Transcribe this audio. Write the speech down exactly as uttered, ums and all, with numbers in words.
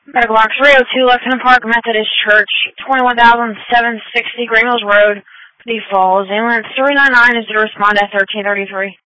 Medical Box three oh two, Lexington Park Methodist Church, twenty-one thousand seven hundred sixty Green Mills Road, The Falls. Ambulance three nine nine is to respond at thirteen thirty-three.